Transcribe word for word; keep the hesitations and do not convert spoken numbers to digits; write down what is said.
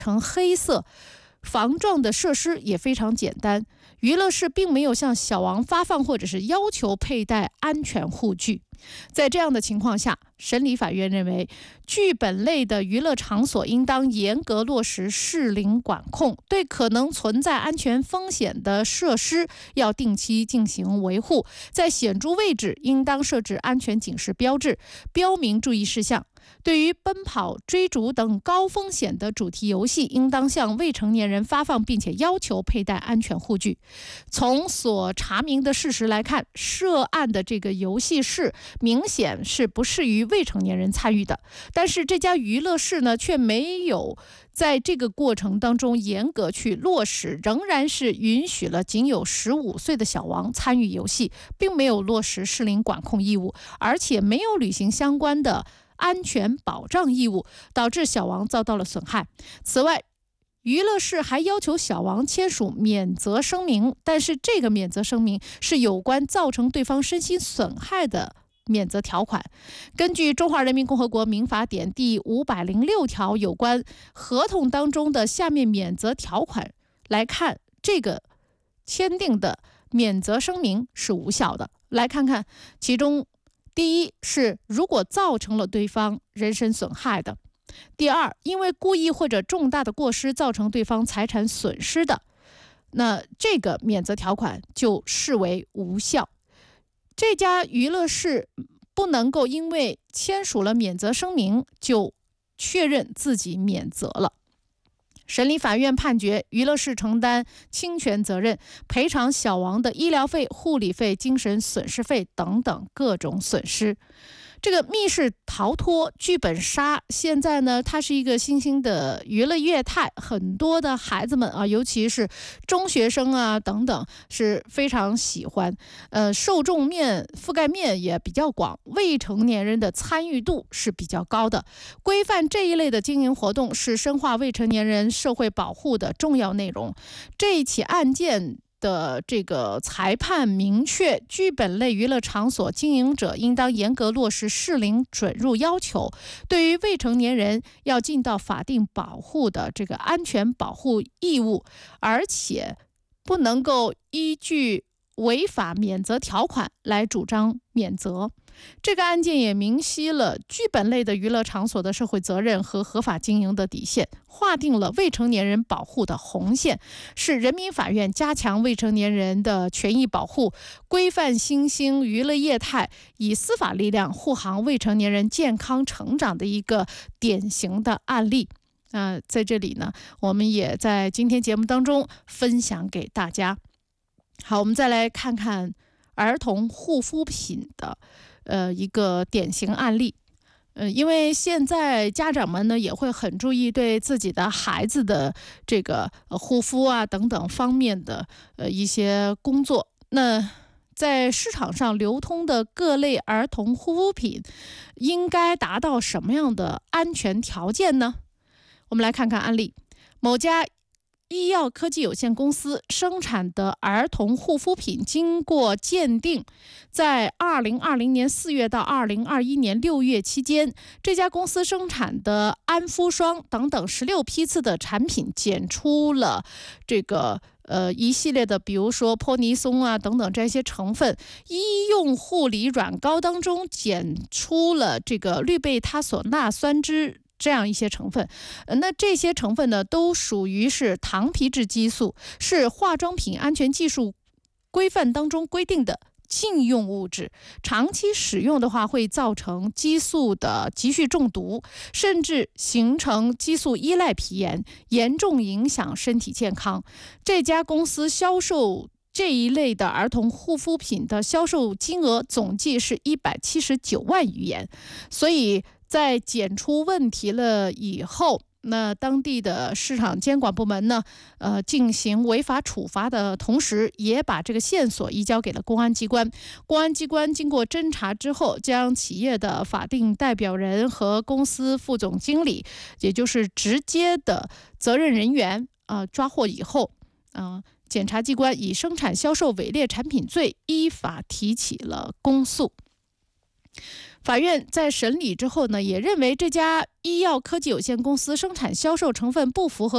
成黑色防撞的设施也非常简单，娱乐室并没有向小王发放或者是要求佩戴安全护具。在这样的情况下，审理法院认为，剧本类的娱乐场所应当严格落实适龄管控，对可能存在安全风险的设施要定期进行维护，在显著位置应当设置安全警示标志，标明注意事项。对于奔跑、追逐等高风险的主题游戏，应当向未成年人发放并且要求佩戴安全护具。从所查明的事实来看，涉案的这个游戏室明显是不适于未成年人参与的，但是这家娱乐室呢，却没有在这个过程当中严格去落实，仍然是允许了仅有十五岁的小王参与游戏，并没有落实适龄管控义务，而且没有履行相关的安全保障义务，导致小王遭到了损害。此外，娱乐室还要求小王签署免责声明，但是这个免责声明是有关造成对方身心损害的免责条款。根据《中华人民共和国民法典》第五百零六条有关合同当中的下面免责条款来看，这个签订的免责声明是无效的。来看看其中，第一是如果造成了对方人身损害的；第二，因为故意或者重大的过失造成对方财产损失的，那这个免责条款就视为无效。这家娱乐室不能够因为签署了免责声明就确认自己免责了。审理法院判决娱乐室承担侵权责任，赔偿小王的医疗费、护理费、精神损失费等等各种损失。这个密室逃脱、剧本杀，现在呢，它是一个新兴的娱乐业态，很多的孩子们啊，尤其是中学生啊等等，是非常喜欢。呃，受众面、覆盖面也比较广，未成年人的参与度是比较高的。规范这一类的经营活动是深化未成年人社会保护的重要内容。这一起案件的这个裁判明确，剧本类娱乐场所经营者应当严格落实适龄准入要求，对于未成年人要尽到法定保护的这个安全保护义务，而且不能够依据违法免责条款来主张免责。这个案件也明晰了剧本类的娱乐场所的社会责任和合法经营的底线，划定了未成年人保护的红线，是人民法院加强未成年人的权益保护、规范新兴娱乐业态，以司法力量护航未成年人健康成长的一个典型的案例。呃，在这里呢，我们也在今天节目当中分享给大家。好，我们再来看看儿童护肤品的呃一个典型案例。呃，因为现在家长们呢也会很注意对自己的孩子的这个、呃、护肤啊等等方面的呃一些工作。那在市场上流通的各类儿童护肤品应该达到什么样的安全条件呢？我们来看看案例。某家医药科技有限公司生产的儿童护肤品经过鉴定，在二零二零年四月到二零二一年六月期间，这家公司生产的安肤霜等等十六批次的产品检出了这个呃一系列的，比如说泼尼松啊等等这些成分。医用护理软膏当中检出了这个氯贝他索钠酸酯这样一些成分，那这些成分呢，都属于是糖皮质激素，是化妆品安全技术规范当中规定的禁用物质。长期使用的话，会造成激素的急剧中毒，甚至形成激素依赖皮炎，严重影响身体健康。这家公司销售这一类的儿童护肤品的销售金额总计是一百七十九万余元，所以在检出问题了以后，那当地的市场监管部门呢，呃，进行违法处罚的同时，也把这个线索移交给了公安机关。公安机关经过侦查之后，将企业的法定代表人和公司副总经理，也就是直接的责任人员啊、呃，抓获以后，啊、呃，检察机关以生产销售伪劣产品罪依法提起了公诉。法院在审理之后呢，也认为这家医药科技有限公司生产销售成分不符合